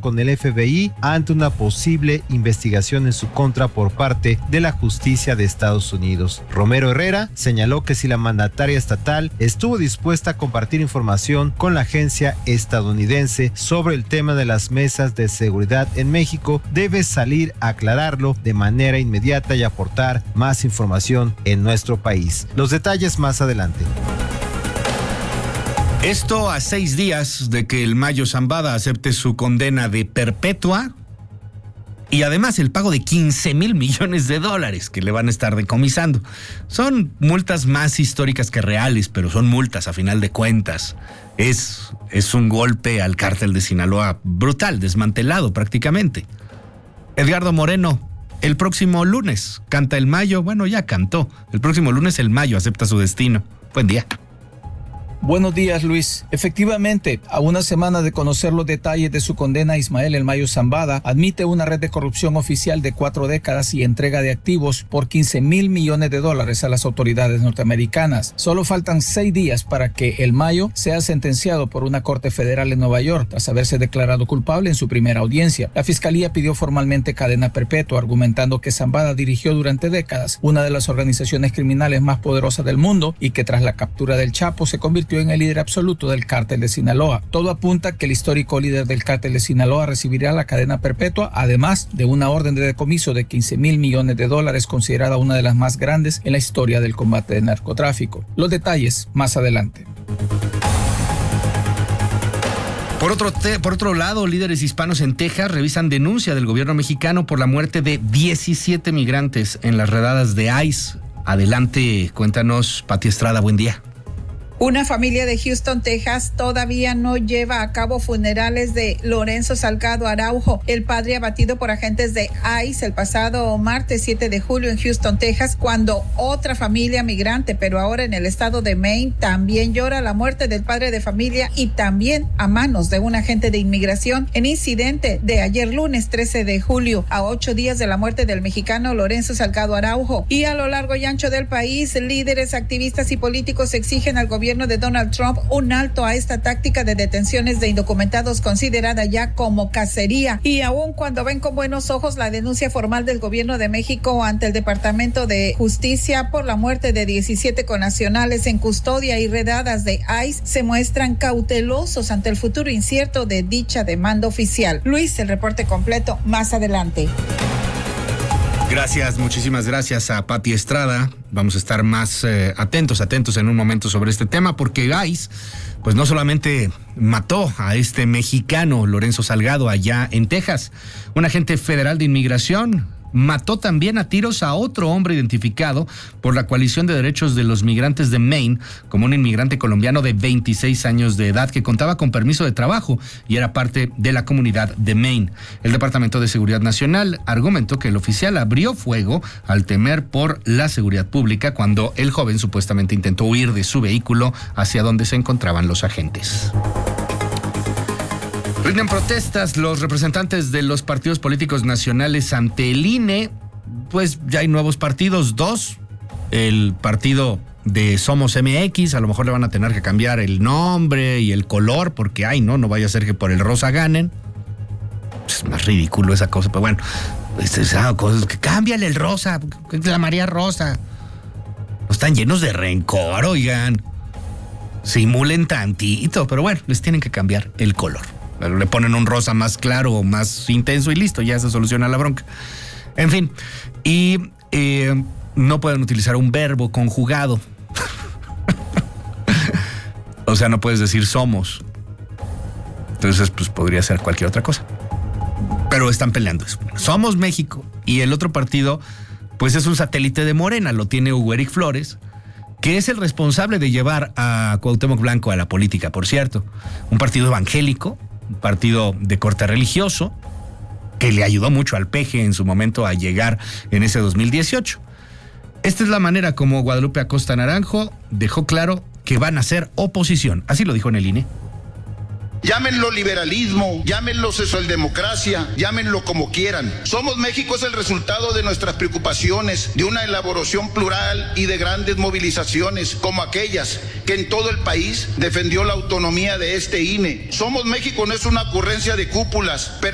con el FBI ante una posible investigación en su contra por parte de la justicia de Estados Unidos. Romero Herrera señaló que si la mandataria estatal estuvo dispuesta a compartir información con la agencia estadounidense sobre el tema de las mesas de seguridad en México, debe salir a aclararlo de manera inmediata y aportar más información en nuestro país. Los detalles más adelante. Esto a 6 días de que el Mayo Zambada acepte su condena de perpetua y además el pago de $15,000 millones que le van a estar decomisando. Son multas más históricas que reales, pero son multas a final de cuentas. Es un golpe al cártel de Sinaloa brutal, desmantelado prácticamente. Edgardo Moreno, el próximo lunes canta el Mayo, bueno, ya cantó. El próximo lunes el Mayo acepta su destino. Buen día. Buenos días, Luis. Efectivamente, a una semana de conocer los detalles de su condena a Ismael El Mayo Zambada, admite una red de corrupción oficial de 4 décadas y entrega de activos por $15,000 millones a las autoridades norteamericanas. Solo faltan 6 días para que El Mayo sea sentenciado por una corte federal en Nueva York, tras haberse declarado culpable en su primera audiencia. La fiscalía pidió formalmente cadena perpetua, argumentando que Zambada dirigió durante décadas una de las organizaciones criminales más poderosas del mundo y que tras la captura del Chapo se convirtió en el líder absoluto del cártel de Sinaloa. Todo apunta que el histórico líder del cártel de Sinaloa recibirá la cadena perpetua, además de una orden de decomiso de $15,000 millones, considerada una de las más grandes en la historia del combate del narcotráfico. Los detalles más adelante. Por otro lado, líderes hispanos en Texas revisan denuncia del gobierno mexicano por la muerte de 17 migrantes en las redadas de ICE. Adelante, cuéntanos, Pati Estrada, buen día. Una familia de Houston, Texas, todavía no lleva a cabo funerales de Lorenzo Salgado Araujo, el padre abatido por agentes de ICE el pasado martes 7 de julio en Houston, Texas, cuando otra familia migrante, pero ahora en el estado de Maine, también llora la muerte del padre de familia y también a manos de un agente de inmigración en incidente de ayer lunes 13 de julio, a 8 días de la muerte del mexicano Lorenzo Salgado Araujo. Y a lo largo y ancho del país, líderes, activistas y políticos exigen al gobierno de Donald Trump un alto a esta táctica de detenciones de indocumentados considerada ya como cacería, y aun cuando ven con buenos ojos la denuncia formal del gobierno de México ante el Departamento de Justicia por la muerte de 17 connacionales en custodia y redadas de ICE, se muestran cautelosos ante el futuro incierto de dicha demanda oficial. Luis, el reporte completo más adelante. Gracias, muchísimas gracias a Pati Estrada. Vamos a estar más atentos en un momento sobre este tema, porque ICE, pues no solamente mató a este mexicano Lorenzo Salgado allá en Texas, un agente federal de inmigración mató también a tiros a otro hombre identificado por la Coalición de Derechos de los Migrantes de Maine como un inmigrante colombiano de 26 años de edad que contaba con permiso de trabajo y era parte de la comunidad de Maine. El Departamento de Seguridad Nacional argumentó que el oficial abrió fuego al temer por la seguridad pública cuando el joven supuestamente intentó huir de su vehículo hacia donde se encontraban los agentes. Rinden protestas los representantes de los partidos políticos nacionales ante el INE. Pues ya hay nuevos partidos, 2. El partido de Somos MX, a lo mejor le van a tener que cambiar el nombre y el color, porque no vaya a ser que por el rosa ganen. Es más ridículo esa cosa, pero bueno, cámbiale el rosa, la María Rosa. Están llenos de rencor, oigan. Simulen tantito, pero bueno, les tienen que cambiar el color. Le ponen un rosa más claro o más intenso y listo, ya se soluciona la bronca. En fin, y no pueden utilizar un verbo conjugado. O sea, no puedes decir somos. Entonces, pues podría ser cualquier otra cosa. Pero están peleando eso. Somos México. Y el otro partido, pues es un satélite de Morena, lo tiene Hugo Eric Flores, que es el responsable de llevar a Cuauhtémoc Blanco a la política, por cierto. Un partido evangélico, un partido de corte religioso, que le ayudó mucho al PG en su momento a llegar en ese 2018. Esta es la manera como Guadalupe Acosta Naranjo dejó claro que van a ser oposición. Así lo dijo en el INE. Llámenlo liberalismo, llámenlo socialdemocracia, llámenlo como quieran. Somos México es el resultado de nuestras preocupaciones, de una elaboración plural y de grandes movilizaciones, como aquellas que en todo el país defendió la autonomía de este INE. Somos México no es una ocurrencia de cúpulas.